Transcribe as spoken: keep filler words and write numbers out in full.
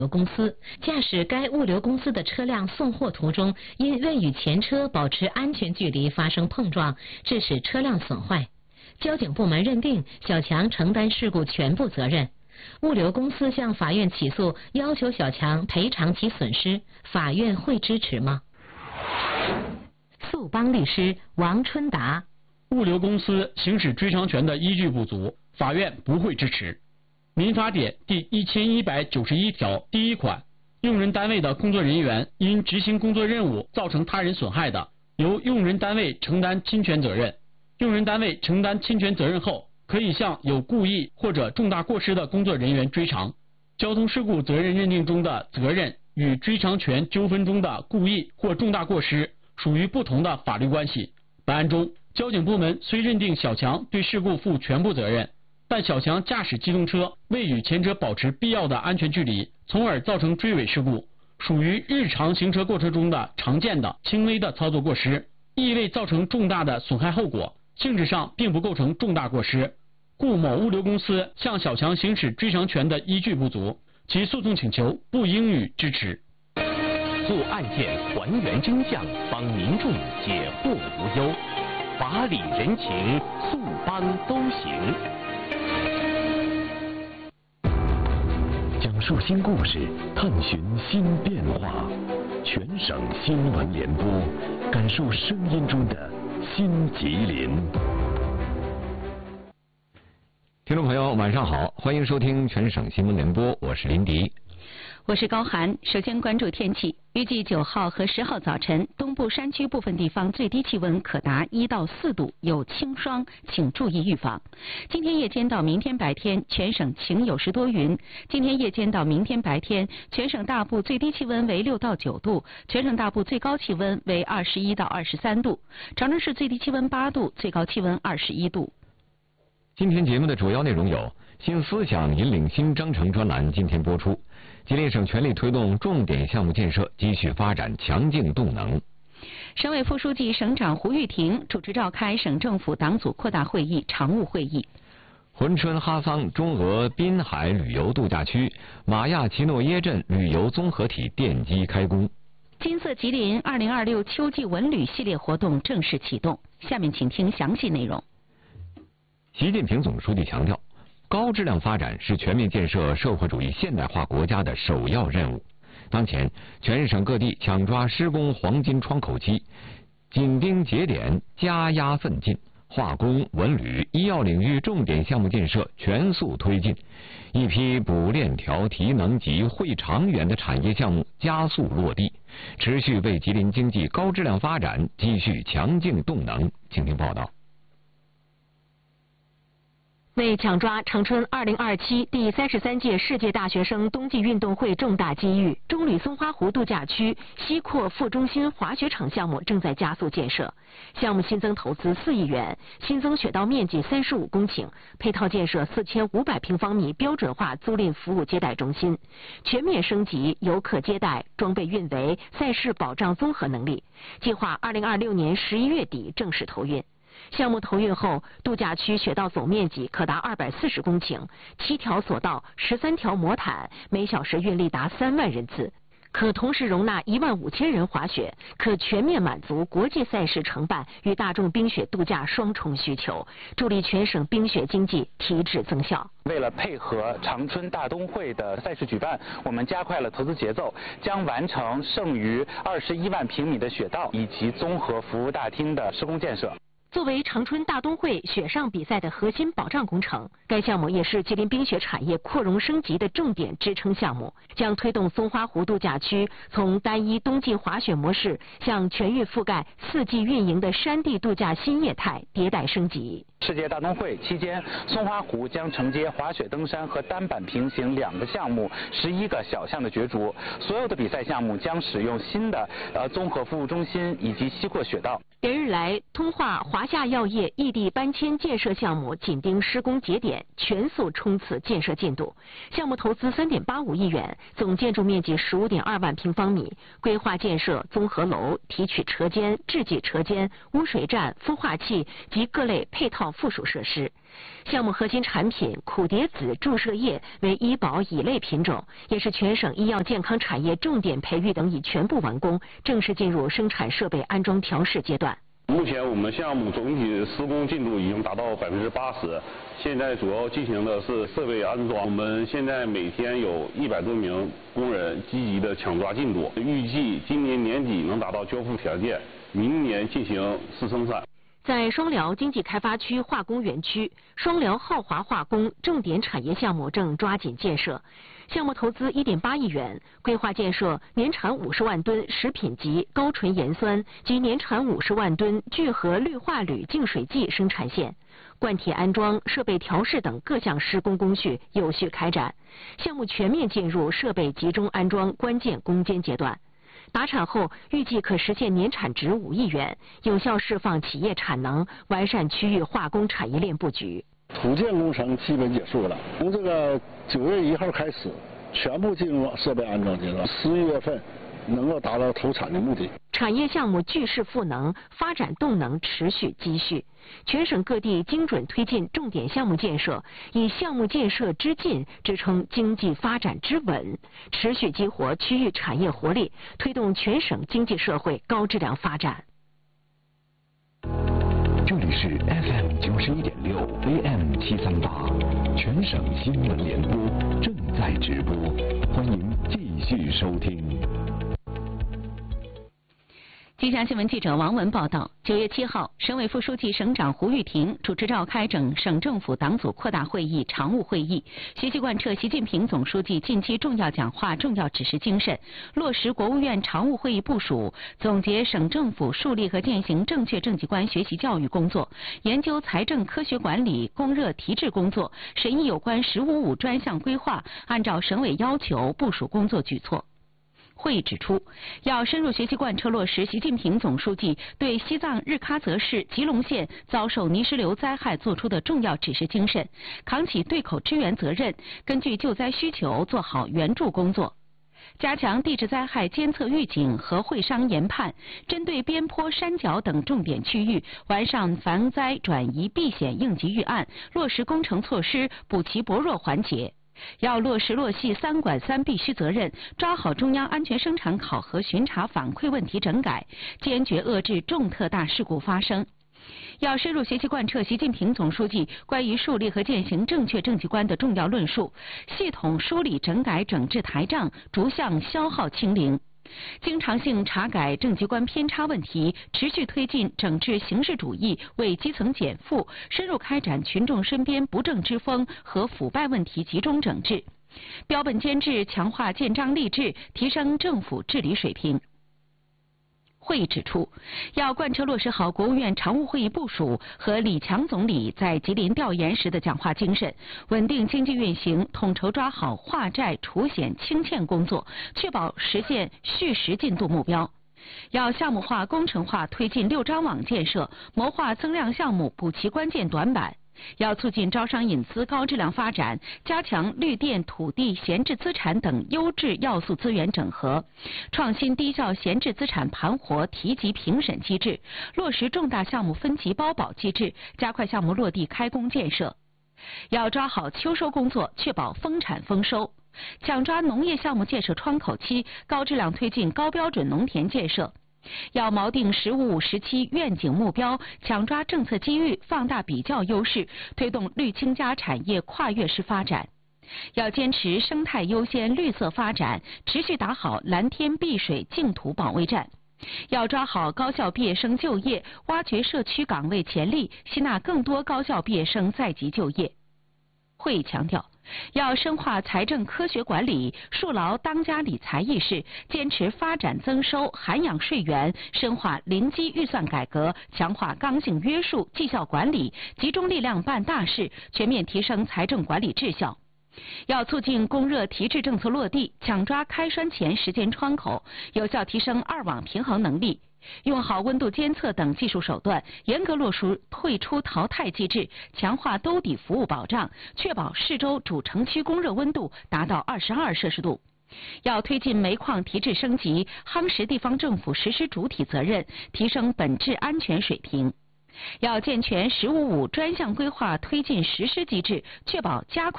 公司驾驶该物流公司的车辆送货途中，因未与前车保持安全距离发生碰撞，致使车辆损坏。交警部门认定小强承担事故全部责任。物流公司向法院起诉，要求小强赔偿其损失，法院会支持吗？诉邦律师王春达： 物流公司行使追偿权的依据不足，法院不会支持。民法典第一千一百九十一条第一款，用人单位的工作人员因执行工作任务造成他人损害的，由用人单位承担侵权责任。用人单位承担侵权责任后，可以向有故意或者重大过失的工作人员追偿。交通事故责任认定中的责任与追偿权纠纷中的故意或重大过失属于不同的法律关系。本案中，交警部门虽认定小强对事故负全部责任，但小强驾驶机动车未与前车保持必要的安全距离，从而造成追尾事故，属于日常行车过程中的常见的轻微的操作过失，亦未造成重大的损害后果，性质上并不构成重大过失，故某物流公司向小强行使追偿权的依据不足，其诉讼请求不应予支持。 做案件还原真相，帮民众解惑无忧，法理人情，诉邦都行。讲述新故事，探寻新变化，全省新闻联播，感受声音中的新吉林。 听众朋友，晚上好，欢迎收听全省新闻联播，我是林迪。 我是高涵。首先关注天气，预计九号和十号早晨，东部山区部分地方最低气温可达一到四度，有轻霜，请注意预防。今天夜间到明天白天，全省晴有时多云。今天夜间到明天白天，全省大部最低气温为六到九度，全省大部最高气温为二十一到二十三度。长春市最低气温八度，最高气温二十一度。 今天节目的主要内容有：新思想引领新征程专栏今天播出。吉林省全力推动重点项目建设，继续发展强劲动能。 省委副书记、省长胡玉婷主持召开省政府党组扩大会议常务会议。 珲春哈桑中俄滨海旅游度假区马亚奇诺耶镇旅游综合体奠基开工。 金色吉林二零二六秋季文旅系列活动正式启动。下面请听详细内容。 习近平总书记强调，高质量发展是全面建设社会主义现代化国家的首要任务。当前，全省各地抢抓施工黄金窗口期，紧盯节点，加压奋进，化工、文旅、医药领域重点项目建设全速推进，一批补链条、提能级、会长远的产业项目加速落地，持续为吉林经济高质量发展积蓄强劲动能。请听报道。 为抢抓长春二零二七第三十三届世界大学生冬季运动会重大机遇，中旅松花湖度假区西扩副中心滑雪场项目正在加速建设。项目新增投资四亿元，新增雪道面积三十五公顷，配套建设四千五百平方米标准化租赁服务接待中心，全面升级游客接待、装备运维、赛事保障综合能力。计划二零二六年十一月底正式投运。项目投运后，度假区雪道总面积可达二百四十公顷，七条索道、十三条魔毯，每小时运力达三万人次，可同时容纳一万五千人滑雪，可全面满足国际赛事承办与大众冰雪度假双重需求，助力全省冰雪经济提质增效。 为了配合长春大冬会的赛事举办，我们加快了投资节奏，将完成剩余二十一万平米的雪道以及综合服务大厅的施工建设。 作为长春大冬会雪上比赛的核心保障工程，该项目也是吉林冰雪产业扩容升级的重点支撑项目，将推动松花湖度假区从单一冬季滑雪模式向全域覆盖、四季运营的山地度假新业态迭代升级。 世界大冬会期间，松花湖将承接滑雪登山和单板平行两个项目，十一个小项的角逐。所有的比赛项目将使用新的呃综合服务中心以及西扩雪道。 连日来，通化华夏药业异地搬迁建设项目紧盯施工节点，全速冲刺建设进度。项目投资三点八五亿元，总建筑面积十五点二万平方米，规划建设综合楼、提取车间、制剂车间、污水站、孵化器及各类配套药附属设施。项目核心产品苦蝶子注射液为医保乙类品种，也是全省医药健康产业重点培育等已全部完工，正式进入生产设备安装调试阶段。 目前我们项目总体施工进度已经达到百分之八十，现在主要进行的是设备安装。我们现在每天有一百多名工人积极的抢抓进度，预计今年年底能达到交付条件，明年进行试生产。 在双辽经济开发区化工园区，双辽浩华化工重点产业项目正抓紧建设。项目投资一点八亿元，规划建设年产五十万吨食品级高纯盐酸及年产五十万吨聚合氯化铝净水剂生产线，灌铁安装、设备调试等各项施工工序有序开展，项目全面进入设备集中安装关键攻坚阶段。达产后，预计可实现年产值五亿元，有效释放企业产能，完善区域化工产业链布局。 土建工程基本结束了，从这个九月一号开始，全部进入设备安装阶段，十一月份能够达到投产的目的。 产业项目聚势赋能，发展动能持续积蓄。全省各地精准推进重点项目建设，以项目建设之进支撑经济发展之稳，持续激活区域产业活力，推动全省经济社会高质量发展。 这里是 F M 九十一点六 A M 七三八，全省新闻联播正在直播，欢迎继续收听。 吉祥新闻记者王文报道，九月七号，省委副书记、省长胡玉婷主持召开整省政府党组扩大会议常务会议，学习贯彻习近平总书记近期重要讲话、重要指示精神，落实国务院常务会议部署，总结省政府树立和践行正确政绩观学习教育工作，研究财政科学管理、供热提质工作，审议有关“十五五”专项规划，按照省委要求部署工作举措。会议指出，要深入学习贯彻落实习近平总书记对西藏日喀则市吉隆县遭受泥石流灾害作出的重要指示精神，扛起对口支援责任，根据救灾需求做好援助工作。加强地质灾害监测预警和会商研判，针对边坡、山脚等重点区域，完善防灾转移避险应急预案，落实工程措施，补齐薄弱环节。要落实落细三管三必须责任，抓好中央安全生产考核巡查反馈问题整改，坚决遏制重特大事故发生。要深入学习贯彻习近平总书记关于树立和践行正确政绩观的重要论述，系统梳理整改整治台账，逐项消耗清零。经常性查改政绩观偏差问题，持续推进整治形式主义，为基层减负，深入开展群众身边不正之风和腐败问题集中整治，标本兼治，强化建章立制，提升政府治理水平。会议指出，要贯彻落实好国务院常务会议部署和李强总理在吉林调研时的讲话精神，稳定经济运行，统筹抓好化债除险清欠工作，确保实现续实进度目标。要项目化、工程化推进六张网建设，谋划增量项目，补齐关键短板。要促进招商引资高质量发展，加强绿电、土地、闲置资产等优质要素资源整合，创新低效闲置资产盘活提级评审机制，落实重大项目分级包保机制，加快项目落地开工建设。要抓好秋收工作，确保丰产丰收，抢抓农业项目建设窗口期，高质量推进高标准农田建设。要锚定“十五五”时期愿景目标，抢抓政策机遇，放大比较优势，推动绿氢加产业跨越式发展。要坚持生态优先、绿色发展，持续打好蓝天碧水净土保卫战。要抓好高校毕业生就业，挖掘社区岗位潜力，吸纳更多高校毕业生在籍就业。会议强调，要深化财政科学管理，树牢当家理财意识，坚持发展增收、涵养税源，深化零基预算改革，强化刚性约束、绩效管理，集中力量办大事，全面提升财政管理质效。要促进供热提质政策落地，抢抓开栓前时间窗口，有效提升二网平衡能力。用好温度监测等技术手段，严格落实退出淘汰机制，强化兜底服务保障，确保市州主城区供热温度达到二十二摄氏度。要推进煤矿提质升级，夯实地方政府实施主体责任，提升本质安全水平。 要健全“十五五”专项规划推进实施机制，确保加快